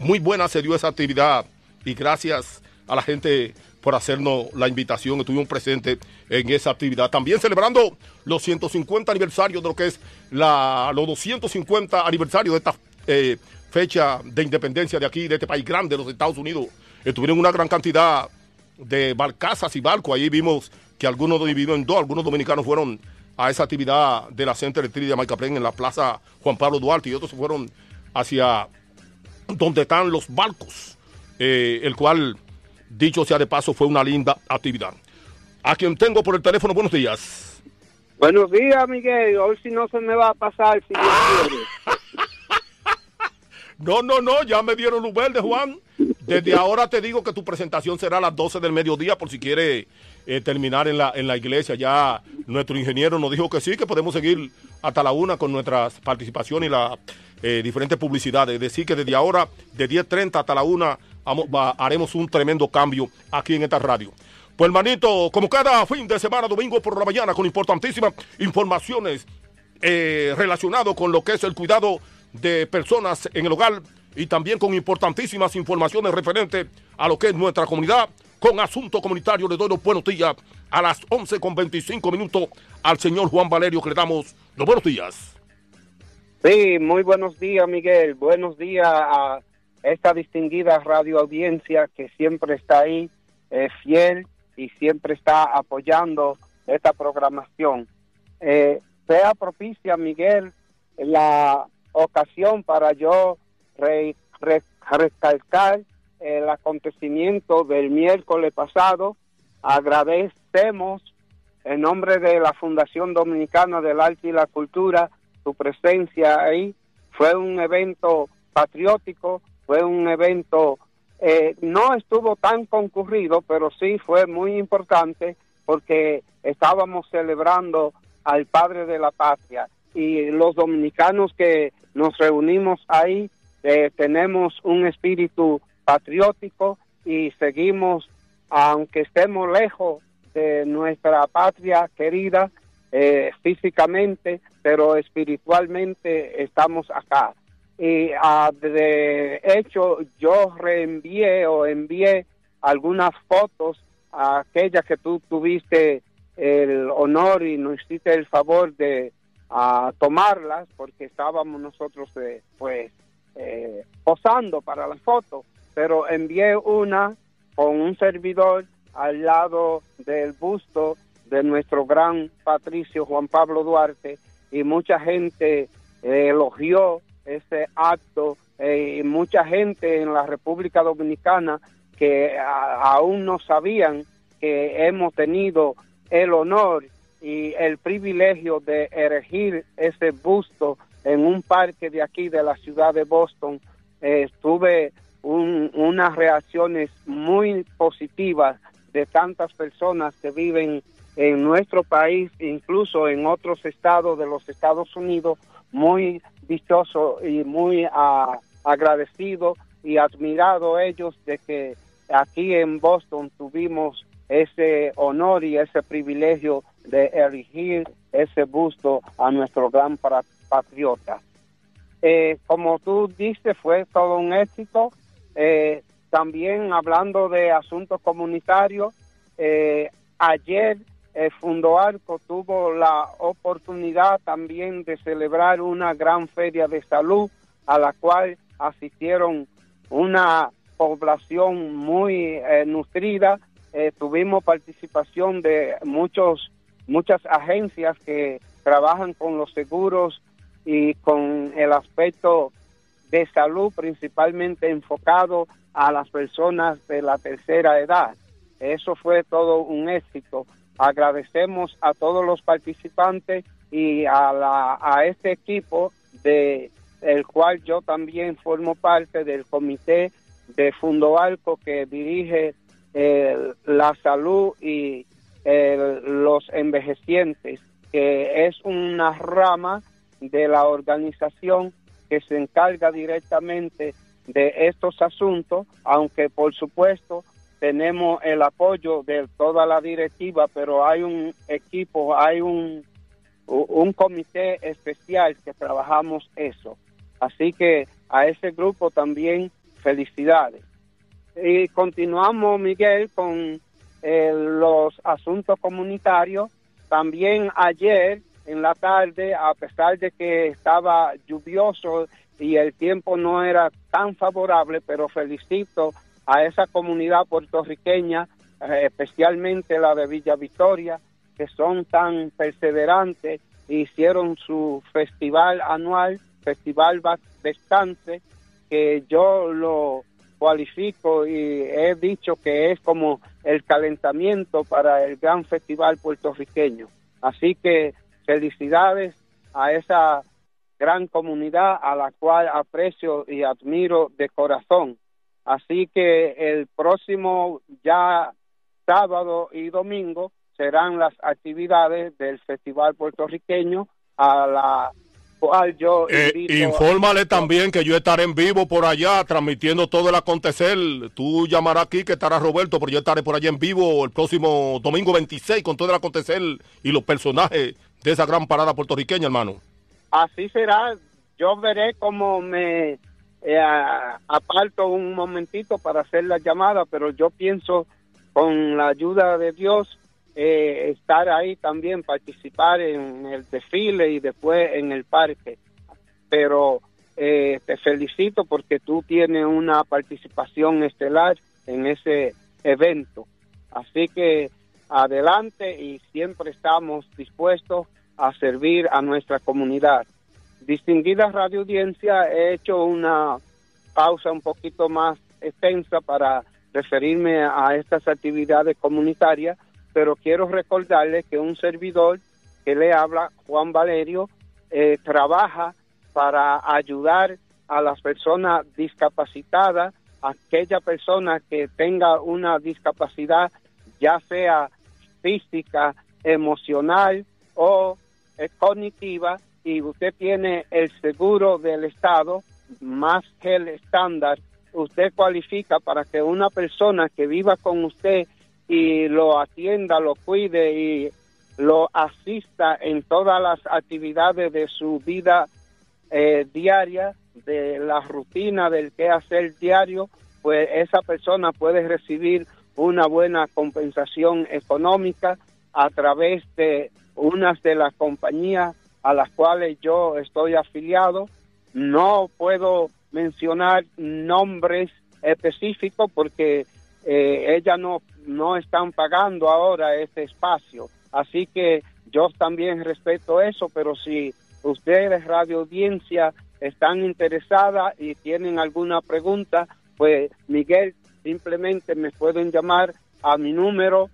muy buena se dio esa actividad y gracias a la gente por hacernos la invitación. Estuvimos presentes en esa actividad. También celebrando los 150 aniversarios de lo que es los 250 aniversarios de esta fecha de independencia de aquí, de este país grande, los Estados Unidos. Estuvieron una gran cantidad de barcazas y barcos. Ahí vimos que algunos dividieron en dos, algunos dominicanos fueron a esa actividad de la Center Street de Maicaprén en la Plaza Juan Pablo Duarte y otros se fueron hacia donde están los barcos, el cual, dicho sea de paso, fue una linda actividad. A quien tengo por el teléfono, buenos días. Buenos días, Miguel. Hoy si no se me va a pasar si Dios quiere. No, ya me dieron luz verde, Juan. Desde ahora te digo que tu presentación será a las 12 del mediodía por si quiere terminar en la iglesia. Ya nuestro ingeniero nos dijo que sí, que podemos seguir hasta la 1 con nuestras participaciones y las diferentes publicidades. Es decir, que desde ahora, de 10:30 hasta la 1, haremos un tremendo cambio aquí en esta radio. Pues, hermanito, como cada fin de semana, domingo por la mañana, con importantísimas informaciones relacionadas con lo que es el cuidado de personas en el hogar y también con importantísimas informaciones referentes a lo que es nuestra comunidad. Con Asunto Comunitario le doy los buenos días a las 11:25 al señor Juan Valerio, que le damos los buenos días. Sí, muy buenos días, Miguel. Buenos días a esta distinguida radio audiencia que siempre está ahí, fiel, y siempre está apoyando esta programación. Sea propicia, Miguel, la ocasión para yo recalcar el acontecimiento del miércoles pasado. Agradecemos en nombre de la Fundación Dominicana del Arte y la Cultura su presencia ahí. Fue un evento patriótico, fue un evento, no estuvo tan concurrido, pero sí fue muy importante porque estábamos celebrando al padre de la patria, y los dominicanos que nos reunimos ahí tenemos un espíritu patriótico y seguimos, aunque estemos lejos de nuestra patria querida físicamente, pero espiritualmente estamos acá. Y de hecho yo envié algunas fotos a aquella que tú tuviste el honor y nos hiciste el favor de tomarlas, porque estábamos nosotros posando para la foto, pero envié una con un servidor al lado del busto de nuestro gran patricio Juan Pablo Duarte, y mucha gente elogió ese acto, y mucha gente en la República Dominicana que aún no sabían que hemos tenido el honor y el privilegio de erigir ese busto en un parque de aquí de la ciudad de Boston. Tuve unas reacciones muy positivas de tantas personas que viven en nuestro país, incluso en otros estados de los Estados Unidos, muy dichoso y muy agradecido y admirado ellos de que aquí en Boston tuvimos ese honor y ese privilegio de erigir ese busto a nuestro gran patriota. Como tú dices, fue todo un éxito. También hablando de asuntos comunitarios, ayer Fundoarco tuvo la oportunidad también de celebrar una gran feria de salud a la cual asistieron una población muy nutrida. Tuvimos participación de muchas agencias que trabajan con los seguros y con el aspecto de salud, principalmente enfocado a las personas de la tercera edad. Eso fue todo un éxito. Agradecemos a todos los participantes y a este equipo el cual yo también formo parte del comité de Fundoarco que dirige la salud y los envejecientes, que es una rama de la organización que se encarga directamente de estos asuntos, aunque por supuesto tenemos el apoyo de toda la directiva, pero hay un equipo, hay un comité especial que trabajamos eso. Así que a ese grupo también felicidades. Y continuamos, Miguel, con los asuntos comunitarios. También ayer en la tarde, a pesar de que estaba lluvioso y el tiempo no era tan favorable, pero felicito a esa comunidad puertorriqueña, especialmente la de Villa Victoria, que son tan perseverantes, hicieron su festival anual, Festival Descanse, que yo lo cualifico y he dicho que es como el calentamiento para el gran festival puertorriqueño. Así que felicidades a esa gran comunidad a la cual aprecio y admiro de corazón. Así que el próximo ya sábado y domingo serán las actividades del Festival Puertorriqueño, a la cual yo invito. Infórmale también que yo estaré en vivo por allá transmitiendo todo el acontecer. Tú llamarás aquí, que estará Roberto, pero yo estaré por allá en vivo el próximo domingo 26 con todo el acontecer y los personajes de esa gran parada puertorriqueña, hermano. Así será. Yo veré cómo me aparto un momentito para hacer la llamada, pero yo pienso, con la ayuda de Dios, estar ahí también, participar en el desfile y después en el parque. Pero te felicito porque tú tienes una participación estelar en ese evento. Así que adelante, y siempre estamos dispuestos a servir a nuestra comunidad. Distinguida radio audiencia, he hecho una pausa un poquito más extensa para referirme a estas actividades comunitarias, pero quiero recordarles que un servidor que le habla, Juan Valerio, trabaja para ayudar a las personas discapacitadas, aquella persona que tenga una discapacidad, ya sea física, emocional o cognitiva, y usted tiene el seguro del Estado, más que el estándar, usted cualifica para que una persona que viva con usted y lo atienda, lo cuide y lo asista en todas las actividades de su vida diaria, de la rutina del quehacer diario, pues esa persona puede recibir una buena compensación económica a través de unas de las compañías a las cuales yo estoy afiliado. No puedo mencionar nombres específicos porque ellas no están pagando ahora ese espacio. Así que yo también respeto eso, pero si ustedes, radio audiencia, están interesadas y tienen alguna pregunta, pues Miguel, simplemente me pueden llamar a mi número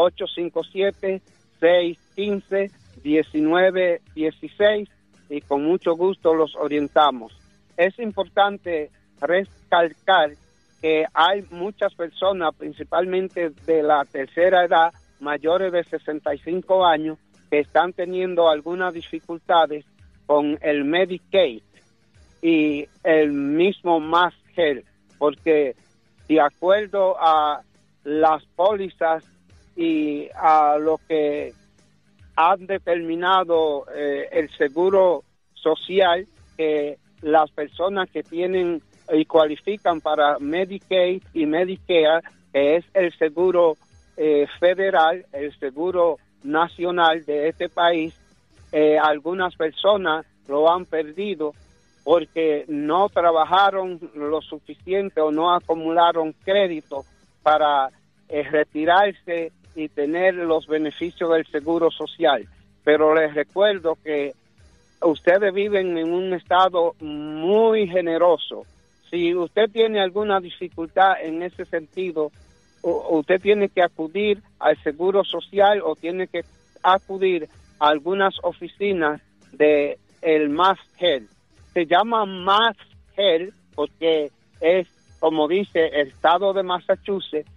857-615-1916 y con mucho gusto los orientamos. Es importante recalcar que hay muchas personas, principalmente de la tercera edad, mayores de 65 años, que están teniendo algunas dificultades con el Medicaid y el mismo Mass-Health, porque de acuerdo a las pólizas y a lo que han determinado el Seguro Social, que las personas que tienen y cualifican para Medicaid y Medicare, que es el seguro federal, el seguro nacional de este país, algunas personas lo han perdido porque no trabajaron lo suficiente o no acumularon crédito para retirarse y tener los beneficios del seguro social. Pero les recuerdo que ustedes viven en un estado muy generoso. Si usted tiene alguna dificultad en ese sentido, usted tiene que acudir al seguro social o tiene que acudir a algunas oficinas de el Mass-Health. Se llama Mass-Health porque es, como dice el estado de Massachusetts,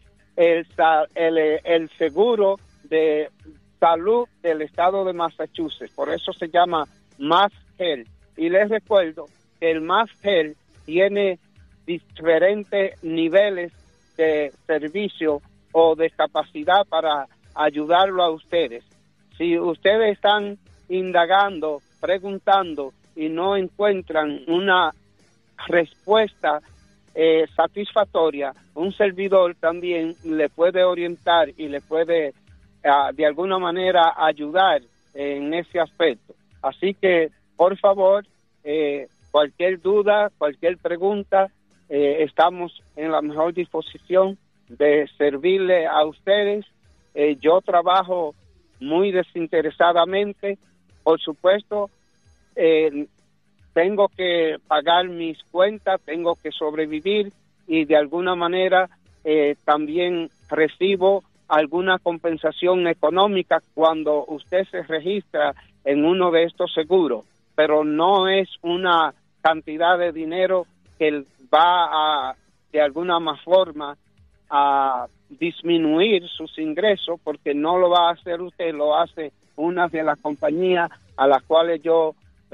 el seguro de salud del estado de Massachusetts. Por eso se llama Mass-Health. Y les recuerdo que el Mass-Health tiene diferentes niveles de servicio o de capacidad para ayudarlo a ustedes. Si ustedes están indagando, preguntando y no encuentran una respuesta satisfactoria, un servidor también le puede orientar y le puede de alguna manera ayudar en ese aspecto. Así que, por favor, cualquier duda, cualquier pregunta, estamos en la mejor disposición de servirle a ustedes. Yo trabajo muy desinteresadamente, por supuesto, tengo que pagar mis cuentas, tengo que sobrevivir y de alguna manera también recibo alguna compensación económica cuando usted se registra en uno de estos seguros, pero no es una cantidad de dinero que va a, de alguna más forma, a disminuir sus ingresos, porque no lo va a hacer usted, lo hace una de las compañías a las cuales yo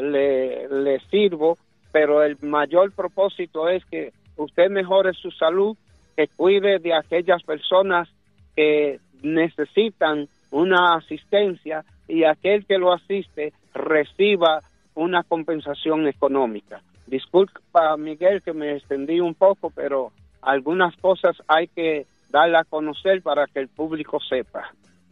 le sirvo, pero el mayor propósito es que usted mejore su salud, que cuide de aquellas personas que necesitan una asistencia y aquel que lo asiste reciba una compensación económica. Disculpa, Miguel, que me extendí un poco, pero algunas cosas hay que darle a conocer para que el público sepa.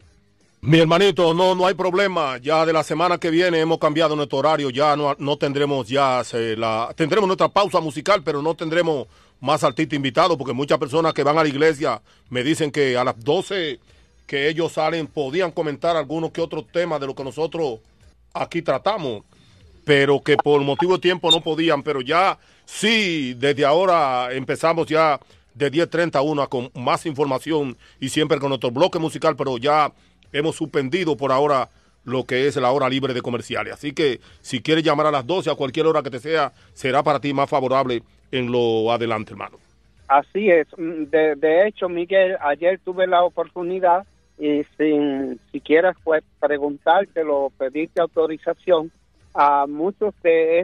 Mi hermanito, no hay problema. Ya de la semana que viene hemos cambiado nuestro horario. Ya no tendremos tendremos nuestra pausa musical, pero no tendremos más artistas invitados, porque muchas personas que van a la iglesia me dicen que a las 12 que ellos salen podían comentar algunos que otros temas de lo que nosotros aquí tratamos, pero que por motivo de tiempo no podían. Pero ya sí, desde ahora empezamos ya de 10:30 a 1 con más información y siempre con nuestro bloque musical, pero ya hemos suspendido por ahora lo que es la hora libre de comerciales. Así que si quieres llamar a las 12, a cualquier hora que te sea, será para ti más favorable en lo adelante, hermano. Así es. De hecho, Miguel, ayer tuve la oportunidad y sin siquiera preguntártelo, pedirte autorización a muchos de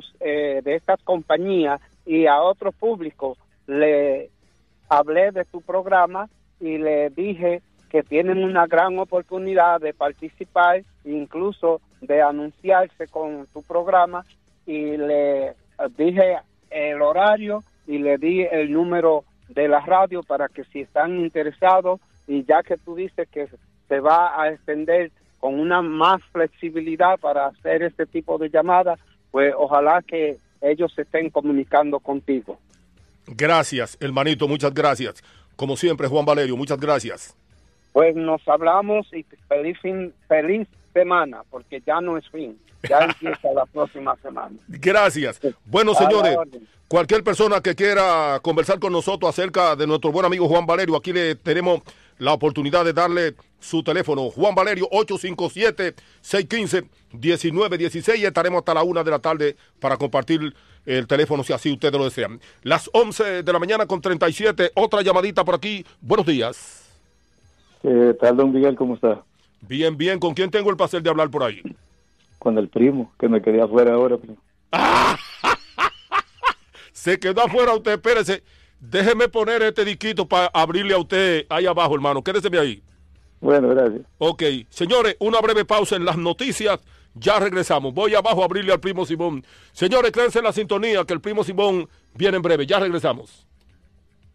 estas compañías y a otro público. Le hablé de tu programa y le dije que tienen una gran oportunidad de participar, incluso de anunciarse con tu programa, y le dije el horario y le di el número de la radio para que si están interesados, y ya que tú dices que se va a extender con una más flexibilidad para hacer este tipo de llamadas, pues ojalá que ellos se estén comunicando contigo. Gracias, hermanito, muchas gracias. Como siempre, Juan Valerio, muchas gracias. Pues nos hablamos y feliz semana, porque ya no es fin, ya empieza la próxima semana. Gracias. Bueno, señores, cualquier persona que quiera conversar con nosotros acerca de nuestro buen amigo Juan Valerio, aquí le tenemos la oportunidad de darle su teléfono. Juan Valerio, 857-615-1916, y estaremos hasta la 1 de la tarde para compartir el teléfono si así ustedes lo desean. Las 11 de la mañana con 37, otra llamadita por aquí. Buenos días. ¿Qué tal, don Miguel? ¿Cómo está? Bien, bien. ¿Con quién tengo el placer de hablar por ahí? Con el primo, que me quedé afuera ahora. ¡Ah! Se quedó afuera usted, espérese. Déjeme poner este disquito para abrirle a usted ahí abajo, hermano. Quédese ahí. Bueno, gracias. Ok. Señores, una breve pausa en las noticias. Ya regresamos. Voy abajo a abrirle al primo Simón. Señores, créanse en la sintonía que el primo Simón viene en breve. Ya regresamos.